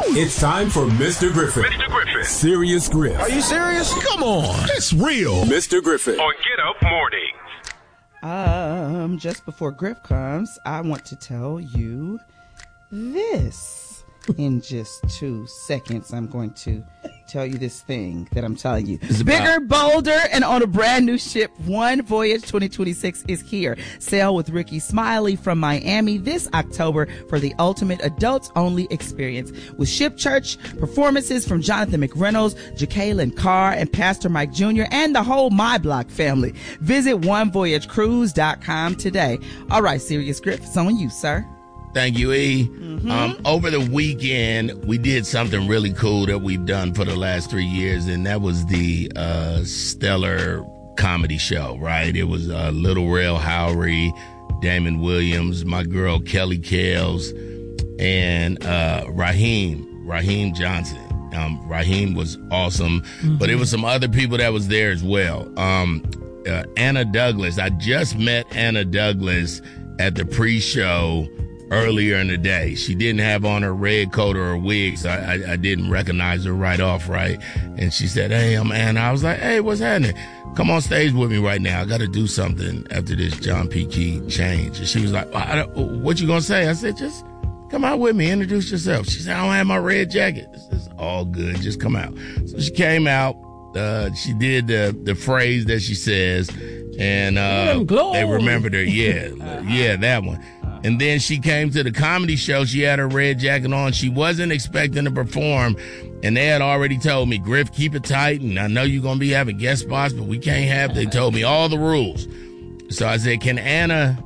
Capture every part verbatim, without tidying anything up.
It's time for Mister Griffin. Mister Griffin. Serious Griff. Are you serious? Come on. It's real. Mister Griffin. On Get Up Mornings. Um, just before Griff comes, I want to tell you this. In just two seconds, I'm going to tell you this thing that I'm telling you. Bigger, bolder, and on a brand new ship, One Voyage twenty twenty-six is here. Sail with Ricky Smiley from Miami this October for the ultimate adults-only experience. With Ship Church, performances from Jonathan McReynolds, Jacqueline Carr, and Pastor Mike Junior, and the whole My Block family. Visit one voyage cruise dot com today. All right, Serious Griff, it's on you, sir. Thank you, E. Mm-hmm. Um, over the weekend, we did something really cool that we've done for the last three years, and that was the uh, Stellar comedy show, right? It was uh, Little Rel Howery, Damon Williams, my girl Kelly Kales, and uh, Raheem, Raheem Johnson. Um, Raheem was awesome, mm-hmm. but it was some other people that was there as well. Um, uh, Anna Douglas, I just met Anna Douglas at the pre-show earlier in the day. She didn't have on her red coat or her wig, so I, I, I didn't recognize her right off, right? And she said, hey, I'm Anna. I was like, hey, what's happening? Come on stage with me right now. I got to do something after this John P. Key change. And she was like, I don't, what you going to say? I said, just come out with me. Introduce yourself. She said, I don't have my red jacket. This is all good. Just come out. So she came out. Uh, she did the, the phrase that she says, and uh, they remembered her. Yeah, yeah, that one. And then she came to the comedy show. She had her red jacket on. She wasn't expecting to perform. And they had already told me, Griff, keep it tight. And I know you're going to be having guest spots, but we can't have, they told me all the rules. So I said, can Anna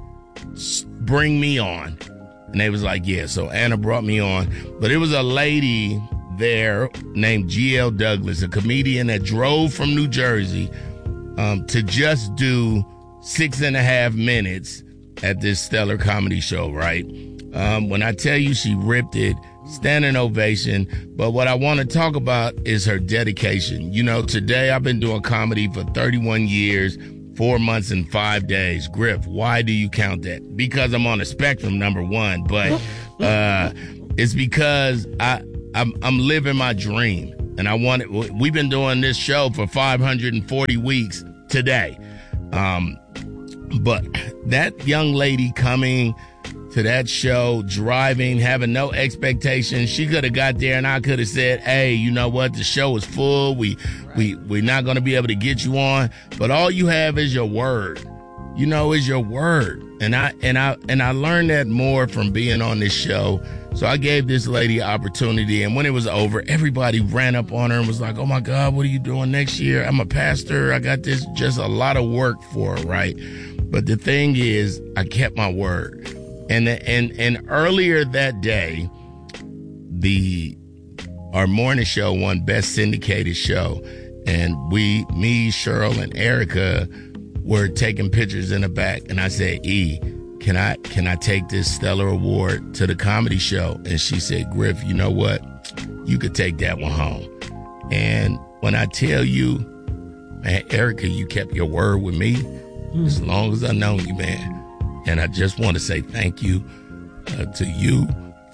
bring me on? And they was like, yeah. So Anna brought me on. But it was a lady there named G L Douglas, a comedian that drove from New Jersey um, to just do six and a half minutes at this Stellar comedy show, right? Um, when I tell you she ripped it, standing ovation. But what I want to talk about is her dedication. You know, today I've been doing comedy for thirty-one years, four months and five days. Griff, why do you count that? Because I'm on a spectrum, number one. But uh, it's because I, I'm, I'm living my dream. And I want it. We've been doing this show for five hundred forty weeks today. Um, But that young lady coming to that show, driving, having no expectations, she could have got there and I could have said, hey, you know what? The show is full. We, right. we, we're not going to be able to get you on. But all you have is your word, you know, is your word. And I, and I, and I learned that more from being on this show. So I gave this lady an opportunity. And when it was over, everybody ran up on her and was like, oh my God, what are you doing next year? I'm a pastor. I got this, just a lot of work for her, right? But the thing is, I kept my word. And and and earlier that day, the our morning show won Best Syndicated Show. And we, me, Cheryl, and Erica were taking pictures in the back. And I said, E, can I can I take this Stellar Award to the comedy show? And she said, Griff, you know what? You could take that one home. And when I tell you, man, Erica, you kept your word with me. As long as I know you, man. And I just want to say thank you uh, to you.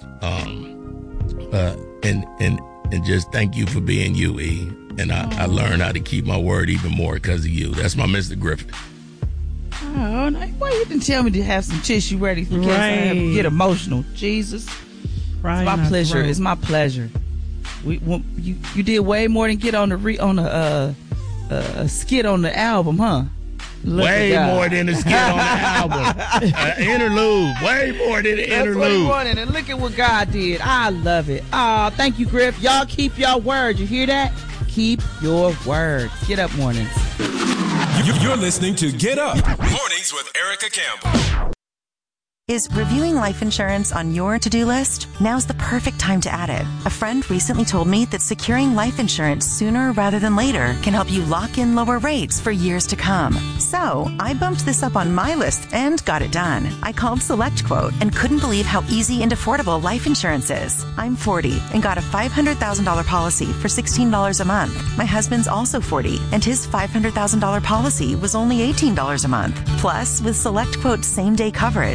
Um, uh, and, and, and just thank you for being you, E. And I, I learned how to keep my word even more because of you. That's my Mister Griffin. Oh, no, why you didn't tell me to have some tissue ready in case right. I have to get emotional? Jesus. Right, it's my pleasure. Right. It's my pleasure. We, well, you, you did way more than get on the, re, on the uh, uh, skit on the album, huh? Look way more than a skit on the album. uh, interlude. Way more than an That's interlude. What he wanted. And look at what God did. I love it. Oh, thank you, Griff. Y'all keep your word. You hear that? Keep your word. Get Up Mornings. You're listening to Get Up Mornings with Erica Campbell. Is reviewing life insurance on your to-do list? Now's the perfect time to add it. A friend recently told me that securing life insurance sooner rather than later can help you lock in lower rates for years to come. So I bumped this up on my list and got it done. I called SelectQuote and couldn't believe how easy and affordable life insurance is. I'm forty and got a five hundred thousand dollars policy for sixteen dollars a month. My husband's also forty and his five hundred thousand dollars policy was only eighteen dollars a month. Plus, with SelectQuote's same-day coverage, there was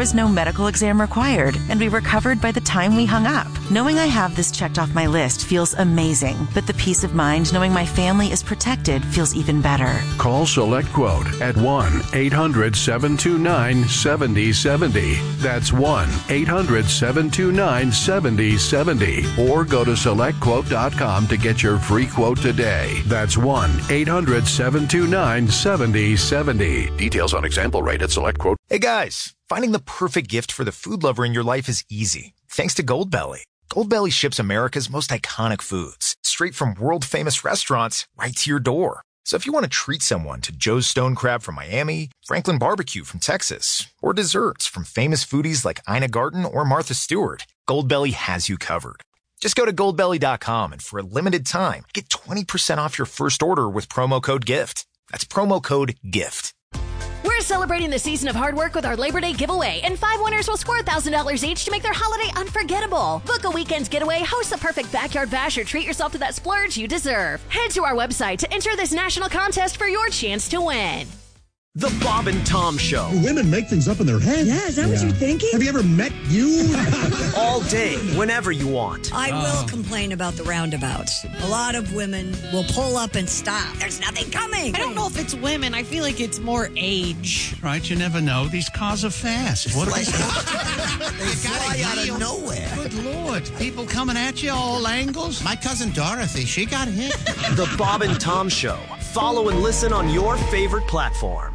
was no medical exam required, and we were covered by the time we hung up. Knowing I have this checked off my list feels amazing, but the peace of mind knowing my family is protected feels even better. Call SelectQuote at one eight hundred seven two nine seven zero seven zero. That's one eight hundred seven two nine seven zero seven zero. Or go to select quote dot com to get your free quote today. That's one eight hundred seven two nine seven zero seven zero. Details on example rate at SelectQuote. Hey guys, finding the perfect gift for the food lover in your life is easy, thanks to Goldbelly. Goldbelly ships America's most iconic foods, straight from world-famous restaurants right to your door. So if you want to treat someone to Joe's Stone Crab from Miami, Franklin Barbecue from Texas, or desserts from famous foodies like Ina Garten or Martha Stewart, Goldbelly has you covered. Just go to goldbelly dot com and for a limited time, get twenty percent off your first order with promo code GIFT. That's promo code GIFT. We're celebrating the season of hard work with our Labor Day giveaway, and five winners will score one thousand dollars each to make their holiday unforgettable. Book a weekend's getaway, host the perfect backyard bash, or treat yourself to that splurge you deserve. Head to our website to enter this national contest for your chance to win. The Bob and Tom Show. Women make things up in their heads. Yeah, is that yeah. what you're thinking? Have you ever met you? All day, whenever you want. I oh. will complain about the roundabouts. A lot of women will pull up and stop. There's nothing coming. I don't know if it's women. I feel like it's more age. Right, you never know. These cars are fast. What like, they fly out of nowhere. Good Lord. People coming at you all angles. My cousin Dorothy, she got hit. The Bob and Tom Show. Follow and listen on your favorite platform.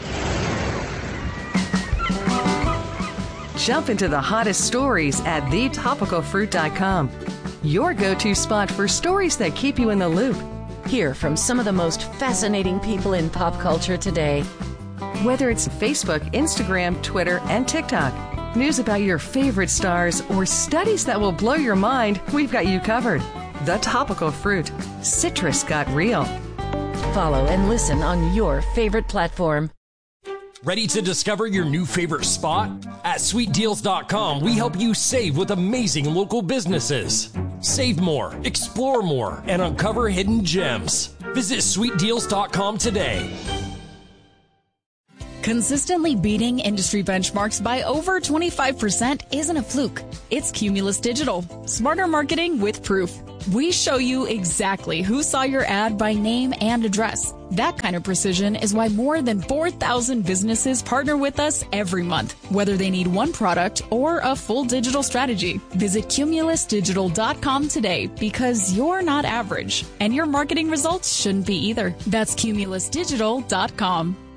Jump into the hottest stories at the topical fruit dot com. Your go-to spot for stories that keep you in the loop. Hear from some of the most fascinating people in pop culture today. Whether it's Facebook, Instagram, Twitter, and TikTok, news about your favorite stars, or studies that will blow your mind, we've got you covered. The Topical Fruit. Citrus got real. Follow and listen on your favorite platform. Ready to discover your new favorite spot? At sweet deals dot com, we help you save with amazing local businesses. Save more, explore more, and uncover hidden gems. Visit sweet deals dot com today. Consistently beating industry benchmarks by over twenty-five percent isn't a fluke. It's Cumulus Digital. Smarter marketing with proof. We show you exactly who saw your ad by name and address. That kind of precision is why more than four thousand businesses partner with us every month, whether they need one product or a full digital strategy. Visit cumulus digital dot com today, because you're not average, and your marketing results shouldn't be either. That's cumulus digital dot com.